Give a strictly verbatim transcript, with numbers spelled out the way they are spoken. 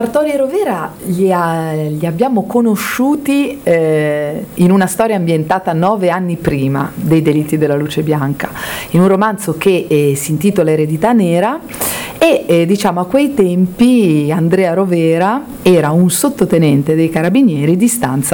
Sartori e Rovera li, ha, li abbiamo conosciuti eh, in una storia ambientata nove anni prima dei Delitti della Luce Bianca, in un romanzo che eh, si intitola Eredità Nera e eh, diciamo a quei tempi Andrea Rovera era un sottotenente dei Carabinieri di stanza